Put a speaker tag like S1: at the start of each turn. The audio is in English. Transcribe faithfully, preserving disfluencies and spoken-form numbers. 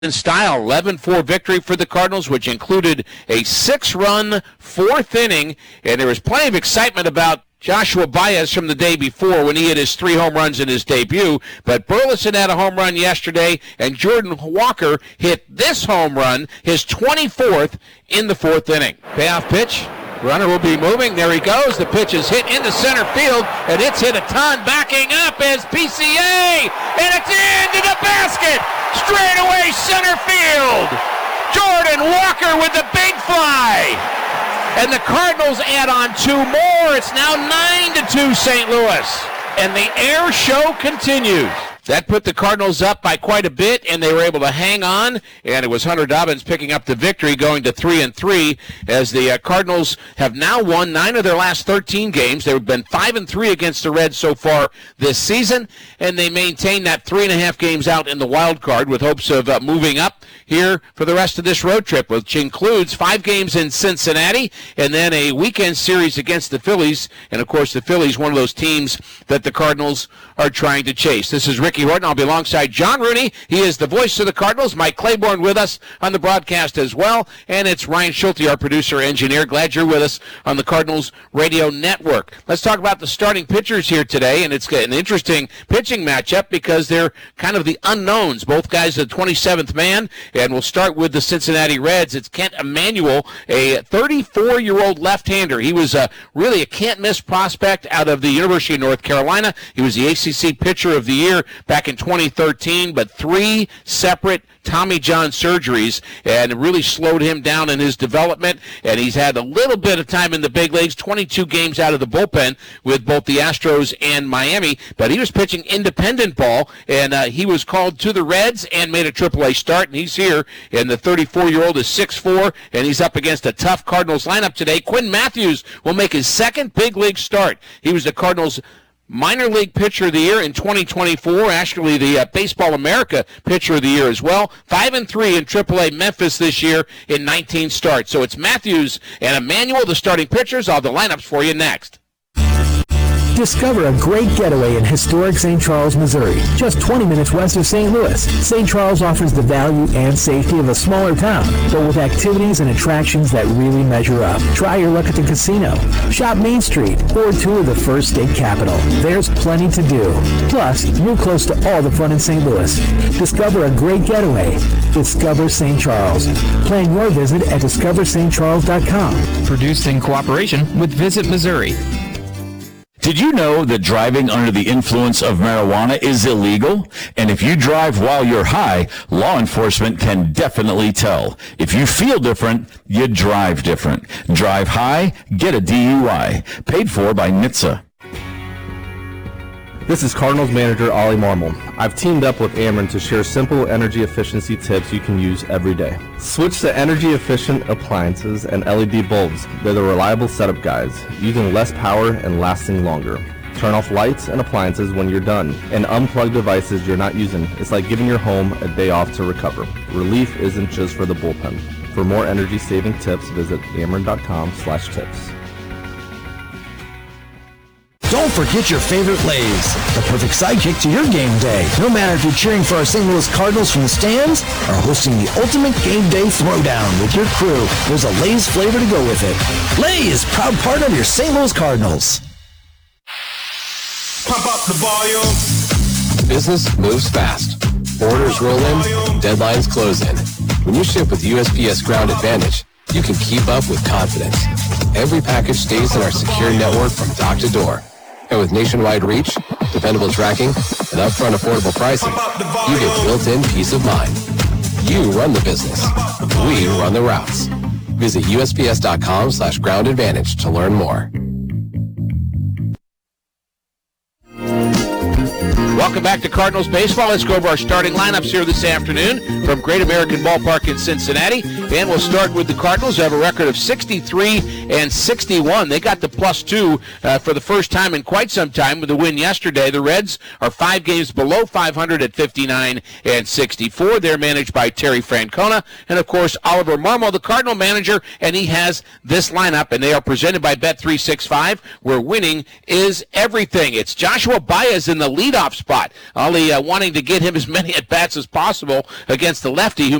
S1: in style, eleven four victory for the Cardinals, which included a six-run fourth inning, and there was plenty of excitement about Joshua Baez from the day before when he hit his three home runs in his debut. But Burleson had a home run yesterday, and Jordan Walker hit this home run, his twenty-fourth in the fourth inning. Payoff pitch. Runner will be moving. There he goes. The pitch is hit into center field, and it's hit a ton. Backing up is P C A, and it's into the basket. Straight away center field. Jordan Walker with the big fly. And the Cardinals add on two more. It's now nine to two Saint Louis. And the air show continues. That put the Cardinals up by quite a bit, and they were able to hang on. And it was Hunter Dobbins picking up the victory, going to three and three, as the uh, Cardinals have now won nine of their last thirteen games. They've been five and three against the Reds so far this season, and they maintain that three and a half games out in the wild card with hopes of uh, moving up here for the rest of this road trip, which includes five games in Cincinnati and then a weekend series against the Phillies. And of course, the Phillies, one of those teams that the Cardinals are trying to chase. This is Ricky Horton. I'll be alongside John Rooney. He is the voice of the Cardinals. Mike Claiborne with us on the broadcast as well. And it's Ryan Schulte, our producer engineer. Glad you're with us on the Cardinals Radio Network. Let's talk about the starting pitchers here today. And it's an interesting pitching matchup because they're kind of the unknowns. Both guys are the twenty-seventh man. And we'll start with the Cincinnati Reds. It's Kent Emanuel, a thirty-four-year-old left-hander. He was a, really a can't-miss prospect out of the University of North Carolina. He was the A C C Pitcher of the Year back in twenty thirteen, but three separate Tommy John surgeries, and it really slowed him down in his development, and he's had a little bit of time in the big leagues, twenty-two games out of the bullpen with both the Astros and Miami, but he was pitching independent ball, and uh, he was called to the Reds and made a triple A start, and he's here, and the thirty-four-year-old is six four, and he's up against a tough Cardinals lineup today. Quinn Matthews will make his second big league start. He was the Cardinals' Minor League Pitcher of the Year in twenty twenty-four, actually the uh, Baseball America Pitcher of the Year as well. Five and three in triple A Memphis this year in nineteen starts. So it's Matthews and Emanuel, the starting pitchers. I'll have the lineups for you next.
S2: Discover a great getaway in historic Saint Charles, Missouri, just twenty minutes west of Saint Louis. Saint Charles offers the value and safety of a smaller town, but with activities and attractions that really measure up. Try your luck at the casino, shop Main Street, or tour the First State Capitol. There's plenty to do. Plus, you're close to all the fun in Saint Louis. Discover a great getaway. Discover Saint Charles. Plan your visit at discover st charles dot com.
S3: Produced in cooperation with Visit Missouri.
S4: Did you know that driving under the influence of marijuana is illegal? And if you drive while you're high, law enforcement can definitely tell. If you feel different, you drive different. Drive high, get a D U I. Paid for by N H T S A.
S5: This is Cardinals manager Ollie Marmol. I've teamed up with Ameren to share simple energy efficiency tips you can use every day. Switch to energy efficient appliances and L E D bulbs. They're the reliable setup guides, using less power and lasting longer. Turn off lights and appliances when you're done, and unplug devices you're not using. It's like giving your home a day off to recover. Relief isn't just for the bullpen. For more energy saving tips, visit ameren dot com slash tips.
S6: Don't forget your favorite Lay's, the perfect sidekick to your game day. No matter if you're cheering for our Saint Louis Cardinals from the stands or hosting the ultimate game day throwdown with your crew, there's a Lay's flavor to go with it. Lay's, proud partner of your Saint Louis Cardinals.
S7: Pump up the volume.
S8: Business moves fast. Orders roll in, deadlines close in. When you ship with U S P S Ground Advantage, you can keep up with confidence. Every package stays in our secure network from dock to door. And with nationwide reach, dependable tracking, and upfront affordable pricing, you get built-in peace of mind. You run the business. We run the routes. Visit U S P S dot com slash ground advantage to learn more.
S1: Welcome back to Cardinals Baseball. Let's go over our starting lineups here this afternoon from Great American Ballpark in Cincinnati. And we'll start with the Cardinals. They have a record of sixty-three and sixty-one. They got the plus two uh, for the first time in quite some time with the win yesterday. The Reds are five games below five hundred at fifty-nine and sixty-four. They're managed by Terry Francona. And, of course, Oliver Marmol, the Cardinal manager, and he has this lineup. And they are presented by Bet three sixty-five, where winning is everything. It's Joshua Baez in the leadoff spot. lot. Ollie uh, wanting to get him as many at-bats as possible against the lefty, who